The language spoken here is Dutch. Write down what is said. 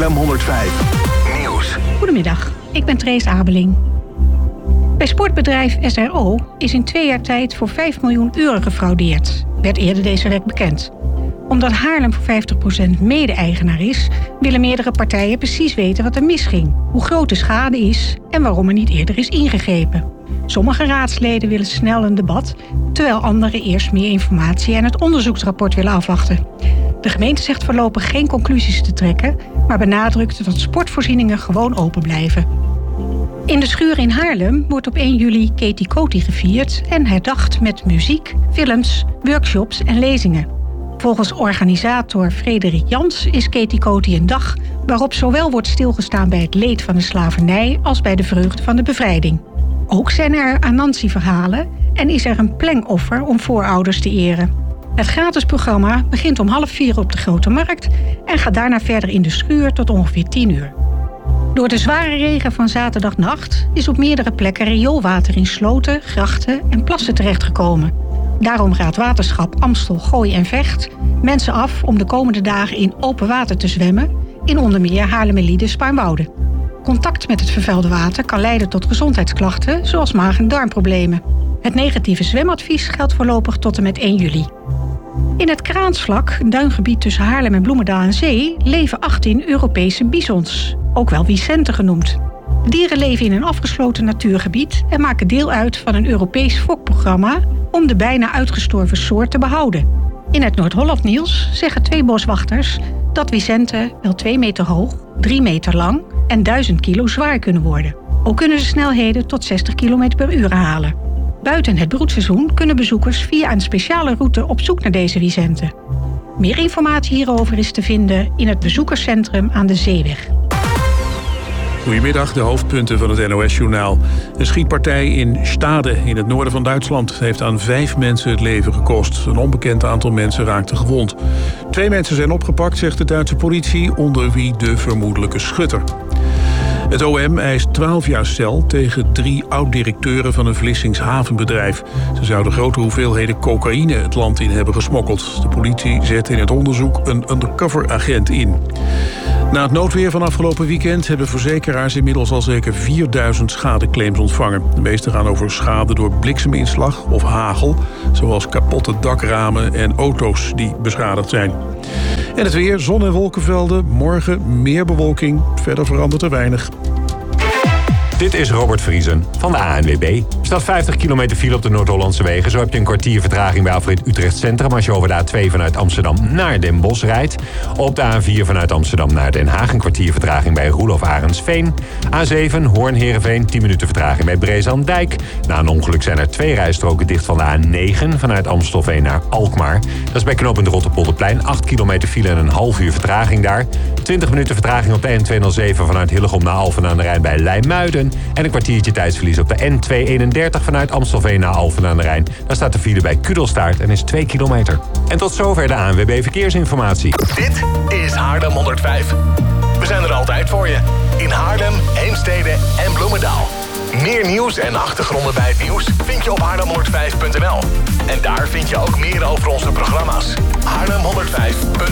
Haarlem 105. Nieuws. Goedemiddag, ik ben Trace Abeling. Bij sportbedrijf SRO is in 2 jaar tijd voor 5 miljoen euro gefraudeerd, werd eerder deze week bekend. Omdat Haarlem voor 50% mede-eigenaar is, willen meerdere partijen precies weten wat er misging, hoe groot de schade is en waarom er niet eerder is ingegrepen. Sommige raadsleden willen snel een debat, terwijl anderen eerst meer informatie en het onderzoeksrapport willen afwachten. De gemeente zegt voorlopig geen conclusies te trekken, maar benadrukt dat sportvoorzieningen gewoon open blijven. In de Schuur in Haarlem wordt op 1 juli Katie Coty gevierd en herdacht met muziek, films, workshops en lezingen. Volgens organisator Frederik Jans is Katie Coty een dag waarop zowel wordt stilgestaan bij het leed van de slavernij als bij de vreugde van de bevrijding. Ook zijn er Anansi-verhalen en is er een plengoffer om voorouders te eren. Het gratis programma begint om 3:30 op de Grote Markt en gaat daarna verder in de Schuur tot ongeveer 10 uur. Door de zware regen van zaterdagnacht is op meerdere plekken rioolwater in sloten, grachten en plassen terechtgekomen. Daarom raadt waterschap Amstel, Gooi en Vecht mensen af om de komende dagen in open water te zwemmen, in onder meer Haarlemmerliede, Spaarnwoude. Contact met het vervuilde water kan leiden tot gezondheidsklachten zoals maag- en darmproblemen. Het negatieve zwemadvies geldt voorlopig tot en met 1 juli. In het Kraansvlak, een duingebied tussen Haarlem en Bloemendaal aan Zee, leven 18 Europese bisons, ook wel wisenten genoemd. De dieren leven in een afgesloten natuurgebied en maken deel uit van een Europees fokprogramma om de bijna uitgestorven soort te behouden. In het Noord-Holland Nieuws zeggen 2 boswachters dat wisenten wel 2 meter hoog, 3 meter lang en 1000 kilo zwaar kunnen worden. Ook kunnen ze snelheden tot 60 km per uur halen. Buiten het broedseizoen kunnen bezoekers via een speciale route op zoek naar deze wisenten. Meer informatie hierover is te vinden in het bezoekerscentrum aan de Zeeweg. Goedemiddag, de hoofdpunten van het NOS-journaal. Een schietpartij in Stade in het noorden van Duitsland heeft aan 5 mensen het leven gekost. Een onbekend aantal mensen raakte gewond. 2 mensen zijn opgepakt, zegt de Duitse politie, onder wie de vermoedelijke schutter. Het OM eist 12 jaar cel tegen 3 oud-directeuren van een Vlissings havenbedrijf. Ze zouden grote hoeveelheden cocaïne het land in hebben gesmokkeld. De politie zet in het onderzoek een undercover-agent in. Na het noodweer van afgelopen weekend hebben verzekeraars inmiddels al zeker 4000 schadeclaims ontvangen. De meeste gaan over schade door blikseminslag of hagel, zoals kapotte dakramen en auto's die beschadigd zijn. En het weer, zon- en wolkenvelden, morgen meer bewolking, verder verandert er weinig. Dit is Robert Vriesen van de ANWB. Er staat 50 kilometer file op de Noord-Hollandse wegen. Zo heb je een kwartier vertraging bij Alfred Utrecht Centrum als je over de A2 vanuit Amsterdam naar Den Bosch rijdt. Op de A4 vanuit Amsterdam naar Den Haag een kwartier vertraging bij Roelof Arendsveen. A7 Hoorn-Heerenveen 10 minuten vertraging bij Brezandijk. Na een ongeluk zijn er 2 rijstroken dicht van de A9 vanuit Amstelveen naar Alkmaar. Dat is bij knooppunt Rotterpolderplein 8 kilometer file en een half uur vertraging daar. 20 minuten vertraging op de N207 vanuit Hillegom naar Alphen aan de Rijn bij Leimuiden. En een kwartiertje tijdsverlies op de N231 vanuit Amstelveen naar Alphen aan de Rijn. Daar staat de file bij Kudelstaart en is 2 kilometer. En tot zover de ANWB Verkeersinformatie. Dit is Haarlem 105. We zijn er altijd voor je. In Haarlem, Heemstede en Bloemendaal. Meer nieuws en achtergronden bij het nieuws vind je op haarlem105.nl. En daar vind je ook meer over onze programma's. Haarlem105.nl